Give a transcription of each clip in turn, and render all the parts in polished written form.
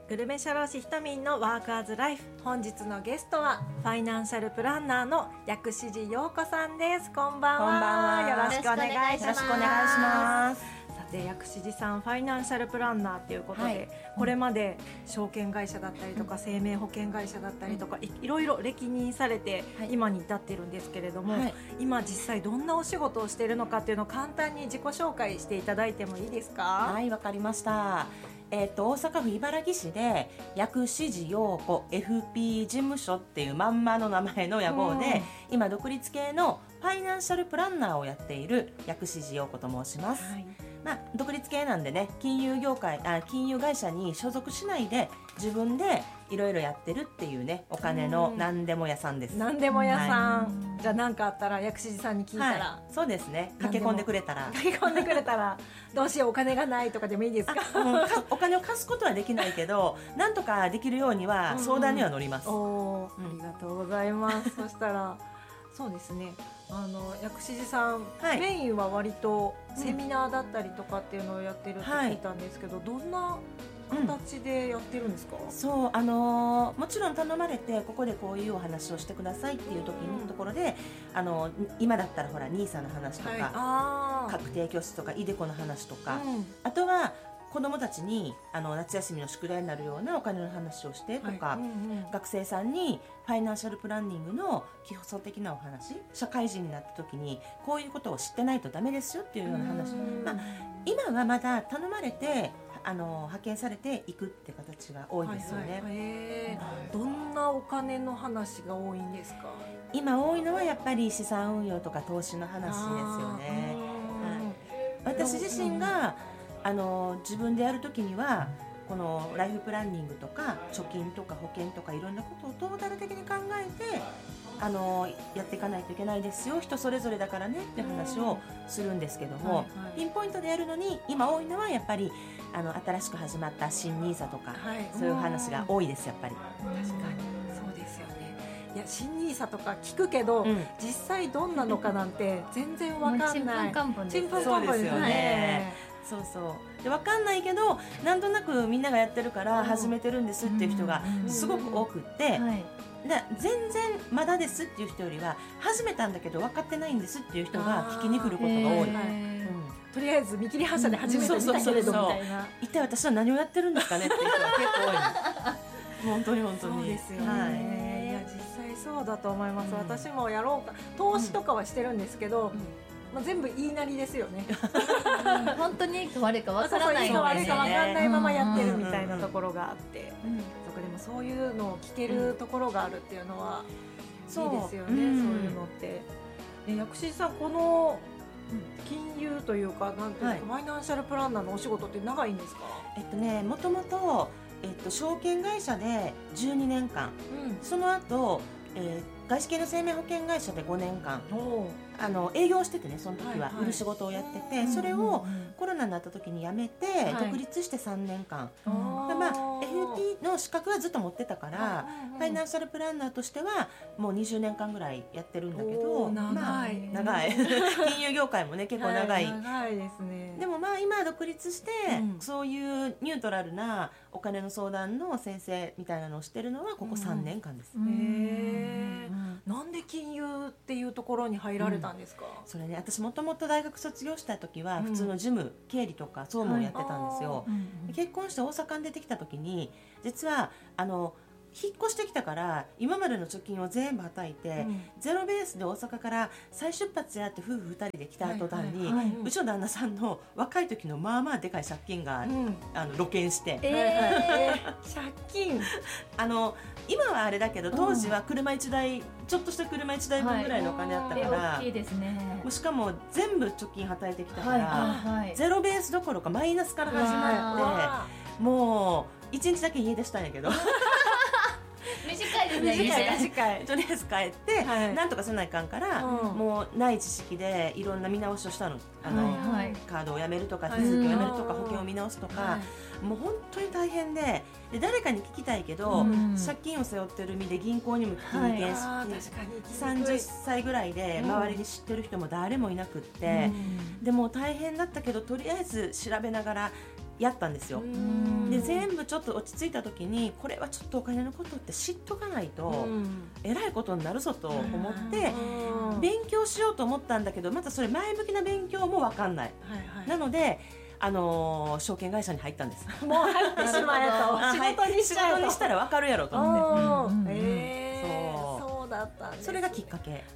グルメ社労士ひとみんのワークアズライフ。本日のゲストはファイナンシャルプランナーの薬師寺陽子さんです。こんばんは。 こんばんは。 よろしくお願いします。 よろしくお願いします。 さて、薬師寺さんファイナンシャルプランナーということで、はい、これまで証券会社だったりとか、生命保険会社だったりとか、いろいろ歴任されて、今に至っているんですけれども、今実際どんなお仕事をしているのかっていうのを簡単に自己紹介していただいてもいいですか？ はい、わかりました。大阪府茨木市で薬師寺陽子 FP 事務所っていうまんまの名前の屋号で、今独立系のファイナンシャルプランナーをやっている薬師寺陽子と申します。独立系なんでね、金融会社に所属しないで自分でいろいろやってるっていうね、お金の何でも屋さんです。 何でも屋さん、じゃあ何かあったら薬師寺さんに聞いたら、 そうですね、駆け込んでくれたらどうしよう、お金がないとかでもいいですか？ お金を貸すことはできないけど、なんとかできるようには相談には乗ります。 ありがとうございますそしたらそうですね、薬師寺さん、メインは割とセミナーだったりとかっていうのをやってるって聞いたんですけど、どんな形でやってるんですか？ そう、もちろん頼まれて、ここでこういうお話をしてくださいっていう時のところで、今だったらほら NISA の話とか、確定拠出とかイデコの話とか、あとは子どもたちに夏休みの宿題になるようなお金の話をしてとか、学生さんにファイナンシャルプランニングの基礎的なお話、社会人になった時にこういうことを知ってないとダメですよっていうような話、今はまだ頼まれて派遣されていくって形が多いですよね。 どんなお金の話が多いんですか？ 今多いのはやっぱり資産運用とか投資の話ですよね。私自身が自分でやるときにはこのライフプランニングとか貯金とか保険とかいろんなことをトータル的に考えてやっていかないといけないですよ、人それぞれだからねって話をするんですけども、ピンポイントでやるのに今多いのはやっぱり新しく始まった新 NISA とか、そういう話が多いです。やっぱり確かにそうですよね。いや、新 NISA とか聞くけど、実際どんなのかなんて全然わかんない。 ちんぷんかんぷんです。 そうですよね。そうそうで、分かんないけどなんとなくみんながやってるから始めてるんですっていう人がすごく多くって、全然まだですっていう人よりは始めたんだけど分かってないんですっていう人が聞きに来ることが多い。 とりあえず見切り発車で始めてみたけれどみたいな、 一体私は何をやってるんですかねっていう人が結構多い本当に本当にそうですよね。いや、実際そうだと思います。私もやろうか、投資とかはしてるんですけど、全部言いなりですよね本当にいいか悪いか分からない、 いいか悪いか分からないままやってるみたいなところがあって、そこでもそういうのを聞けるところがあるっていうのはいいですよね。そういうのって。薬師さん、この金融というか、なんていうか、ファイナンシャルプランナーのお仕事って長いんですか？ もともと証券会社で12年間、その後外資系の生命保険会社で5年間営業しててね、その時は売る仕事をやってて、それをコロナになった時に辞めて独立して3年間、FP の資格はずっと持ってたから、ファイナンシャルプランナーとしてはもう20年間ぐらいやってるんだけど、 長い金融業界もね結構長いですね。 でも今独立して、そういうニュートラルなお金の相談の先生みたいなのをしてるのはここ3年間です。 なんで金融っていうところに入られたんですか？ それね、私もともと大学卒業した時は普通の事務、経理とか総務をやってたんですよ。結婚して大阪に出てきた時に、実は引っ越してきたから今までの貯金を全部はたいて、ゼロベースで大阪から再出発やって夫婦2人で来た途端に、うちの旦那さんの若い時のまあまあでかい借金が、露見して、 借金今はあれだけど当時は車1台、ちょっとした車1台分ぐらいのお金あったから、 大きいですね。 もうしかも全部貯金はたいてきたから、ゼロベースどころかマイナスから始まって、もう1日だけ家出したんやけど短いですね。 短いとりあえず帰って、なんとかせないかんから、もうない知識でいろんな見直しをしたの。カードをやめるとか手続きをやめるとか保険を見直すとか、もう本当に大変で、誰かに聞きたいけど、借金を背負ってる身で銀行にも聞きに行けんし、30歳ぐらいで周りに知ってる人も誰もいなくって、でも大変だったけどとりあえず調べながらやったんですよ。 で全部ちょっと落ち着いた時にこれはちょっとお金のことって知っとかないとえらいことになるぞと思って勉強しようと思ったんだけど、またそれ前向きな勉強も分かんない、なので証券会社に入ったんです。 もう入ってしまえと仕事にしたら分かるやろと思って、 そうだったんです。 それがきっかけ。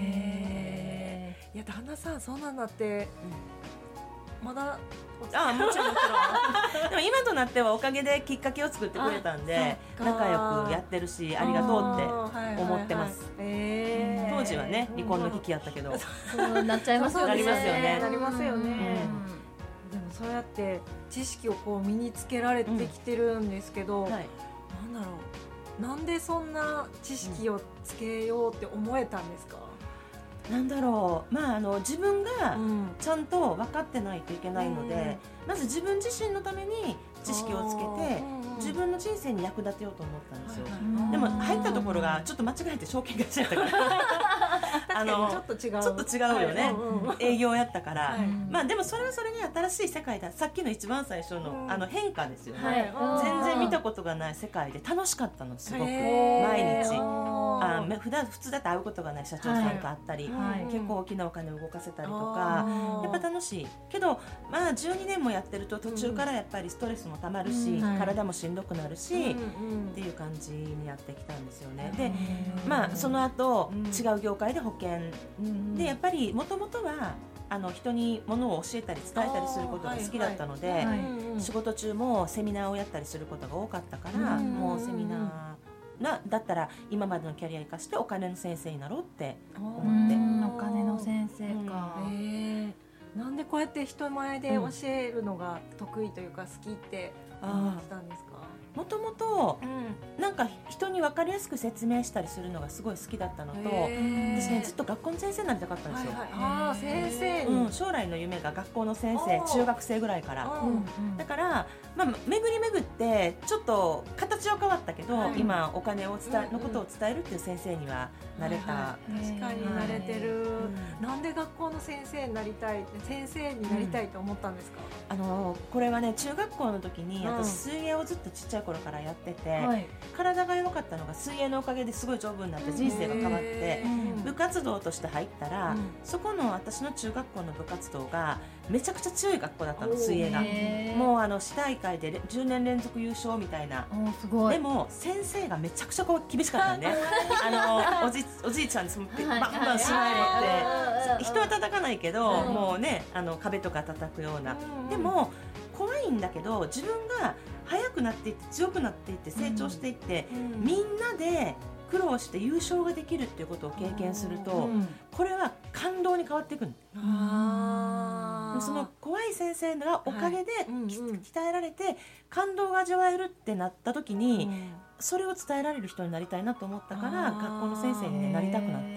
いや旦那さんそんなんなってまだもちろんもちろんでも今となってはおかげできっかけを作ってくれたんで仲良くやってるしありがとうって思ってます。当時はね離婚の危機やったけどそうなっちゃいますよね。 なりますよね。 なりますよね。でもそうやって知識をこう身につけられてきてるんですけど、なんだろう、なんでそんな知識をつけようって思えたんですか？ なんだろう、自分がちゃんと分かってないといけないので、まず自分自身のために知識をつけて自分の人生に役立てようと思ったんですよ。でも入ったところがちょっと間違えて証券会社やったからちょっと違うよね、営業やったから、でもそれはそれに新しい世界だ。さっきの一番最初の変化ですよね、全然見たことがない世界で楽しかったの、すごく毎日普通だって会うことがない社長さんと会ったり、結構大きなお金を動かせたりとかやっぱ楽しいけど、12年もやってると途中からやっぱりストレスもたまるし、体もしんどくなるし、っていう感じにやってきたんですよね。でその後、違う業界で保険でやっぱりもともとは人に物を教えたり伝えたりすることが好きだったので、仕事中もセミナーをやったりすることが多かったから、もうセミナーだったら今までのキャリア生かしてお金の先生になろうって思って。 お金の先生か。 なんでこうやって人前で教えるのが得意というか好きって思ってたんですか？ もともとなんか人に分かりやすく説明したりするのがすごい好きだったのと、私ねずっと学校の先生になりたかったんですよ。 先生に、 将来の夢が学校の先生、中学生ぐらいから、だから巡り巡ってちょっと形は変わったけど、今お金のことを伝えるっていう先生にはなれた。 確かになれてる。なんで学校の先生になりたいと思ったんですか？ これはね中学校の時に私水泳をずっとちっちゃい頃からやってて、体が弱かったのが水泳のおかげですごい丈夫になって人生が変わって、部活動として入ったら、そこの私の中学校の部活動がめちゃくちゃ強い学校だったの、水泳が。もう市大会で10年連続優勝みたいな。 すごい。 でも先生がめちゃくちゃ厳しかったんでおじいちゃんにバンバンしまえって人は叩かないけど、もうね壁とか叩くような。でも怖いんだけど自分が速くなっていって強くなっていって成長していって、みんなで苦労して優勝ができるっていうことを経験すると、これは感動に変わっていくの。その怖い先生がおかげで鍛えられて感動が味わえるってなった時に、それを伝えられる人になりたいなと思ったから学校の先生に、なりたくなった。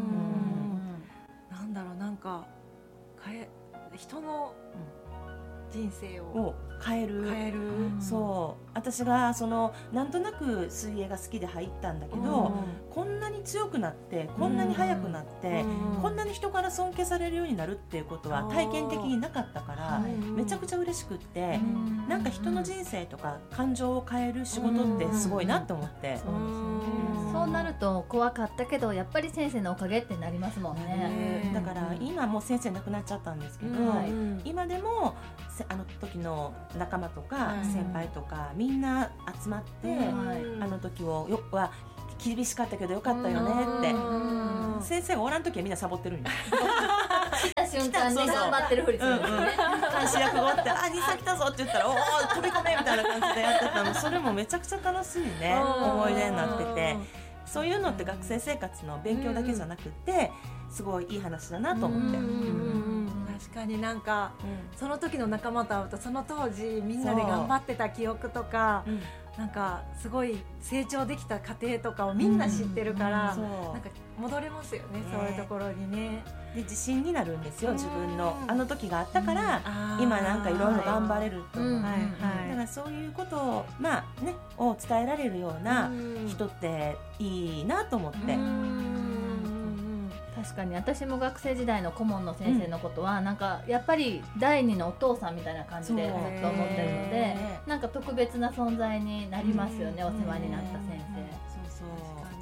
なんだろう、なんか人の人生を変える。そう私がなんとなく水泳が好きで入ったんだけど、こんなに強くなってこんなに速くなって、こんなに人から尊敬されるようになるっていうことは体験的になかったから、めちゃくちゃ嬉しくって、なんか人の人生とか感情を変える仕事ってすごいなと思って。 そうなると怖かったけどやっぱり先生のおかげってなりますもんね。 だから今もう先生亡くなっちゃったんですけど、今でもあの時の仲間とか先輩とかみんな集まって、あの時は厳しかったけどよかったよねって。先生がおらん時はみんなサボってるんよ。 来た瞬間に頑張ってるふりするんですよね。 監視役がおって「あ、兄さん来たぞ」って言ったら「おお飛び込め」みたいな感じでやってたの。それもめちゃくちゃ楽しいね思い出になってて、そういうのって学生生活の勉強だけじゃなくてすごいいい話だなと思って。 確かになんか、その時の仲間と会うとその当時みんなで頑張ってた記憶とか、なんかすごい成長できた過程とかをみんな知ってるから、なんか戻れますよね、そういうところにね。 で自信になるんですよ、自分のあの時があったから、今なんかいろいろ頑張れると。だからそういうことをを伝えられるような人っていいなと思って。 確かに私も学生時代の顧問の先生のことは、なんかやっぱり第二のお父さんみたいな感じでずっと思ってるので、なんか特別な存在になりますよね、お世話になった先生。 そう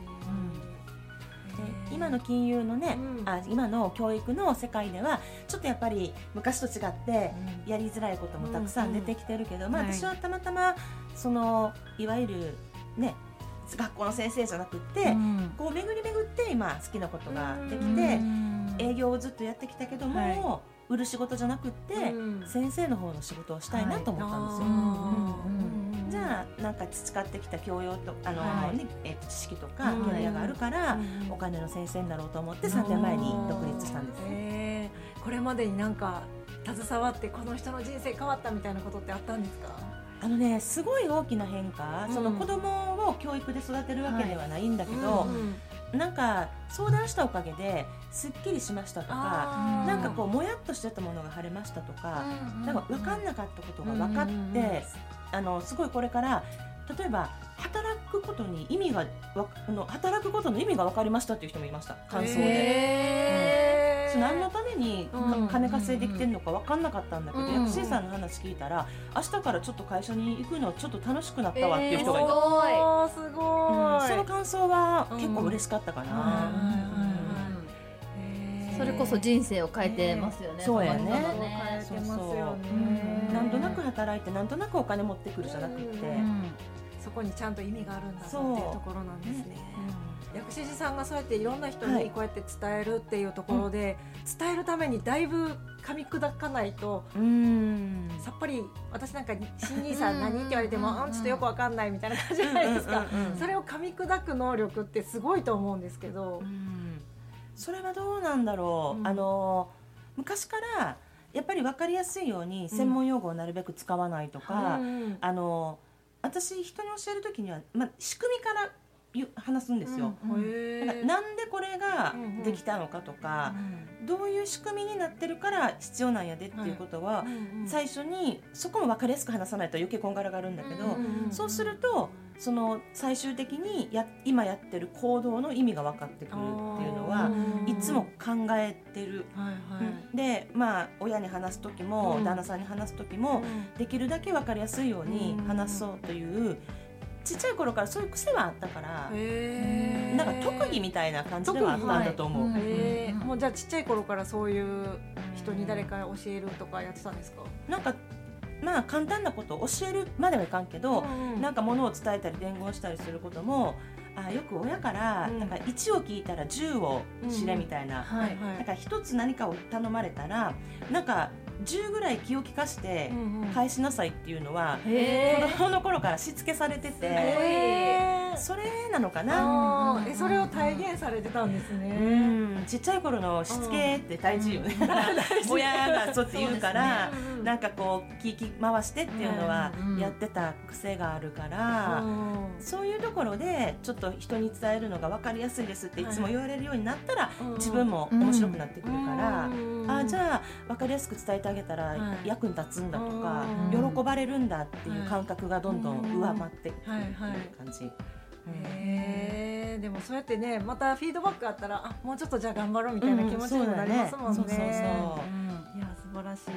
で今の金融のね、今の教育の世界ではちょっとやっぱり昔と違ってやりづらいこともたくさん出てきてるけど、私はたまたまそのいわゆるね学校の先生じゃなくって、こう巡り巡って今好きなことができて、営業をずっとやってきたけども、売る仕事じゃなくって、先生の方の仕事をしたいなと思ったんですよ。じゃあなんか培ってきた教養と知識とかキャリアがあるから、お金の先生になろうと思って3年前に独立したんです。 これまでになんか携わってこの人の人生変わったみたいなことってあったんですか？ すごい大きな変化、その子供を教育で育てるわけではないんだけど、なんか相談したおかげですっきりしましたとか、なんかこうもやっとしてたものが晴れましたとか、なんか分かんなかったことが分かって、すごいこれから例えば働くことの意味が分かりましたっていう人もいました、感想で。何のために金稼いできてるのか分かんなかったんだけど、薬師さんの話聞いたら明日からちょっと会社に行くのちょっと楽しくなったわっていう人がいた。 すごい、 その感想は結構嬉しかったかな。 それこそ人生を変えてますよね。 そうやね。 変えてますよね。 なんとなく働いてなんとなくお金持ってくるじゃなくて、 そこにちゃんと意味があるんだっていうところなんですね。薬師寺さんがそうやっていろんな人にこうやって伝えるっていうところで、伝えるためにだいぶ噛み砕かないと、さっぱり私なんか新ニーサ何って言われてもちょっとよくわかんないみたいな感じじゃないですか。それを噛み砕く能力ってすごいと思うんですけど、 それはどうなんだろう。昔からやっぱり分かりやすいように専門用語をなるべく使わないとか、私人に教える時には、仕組みから話すんですよ。なんでこれができたのかとか、どういう仕組みになってるから必要なんやでっていうことは、最初にそこも分かりやすく話さないと余計こんがらがるんだけど、そうするとその最終的に今やってる行動の意味が分かってくるっていうのはいつも考えてる。で親に話す時も旦那さんに話す時もできるだけ分かりやすいように話そうというちっちゃい頃からそういう癖はあったから、なんか特技みたいな感じではあったんだと思う。 もうじゃあちっちゃい頃からそういう人に誰か教えるとかやってたんですか？ なんか簡単なことを教えるまではいかんけど、なんか物を伝えたり伝言したりすることもよく親からなんか1を聞いたら10を知れみたいな、なんか1つ何かを頼まれたらなんか10ぐらい気を利かして返しなさいっていうのは子供の頃からしつけされてて、それなのかな。 それを体現されてたんですね。 ちっちゃい頃のしつけって大事よね。親がそうって言うからなんかこう聞き回してっていうのはやってた癖があるから、そういうところでちょっと人に伝えるのが分かりやすいですっていつも言われるようになったら自分も面白くなってくるから、じゃあ分かりやすく伝えてあげたら役に立つんだとか喜ばれるんだっていう感覚がどんどん上回ってくる感じ。 でもそうやってね、またフィードバックあったらもうちょっとじゃあ頑張ろうみたいな気持ちにもなりますもんね。いや素晴らしい。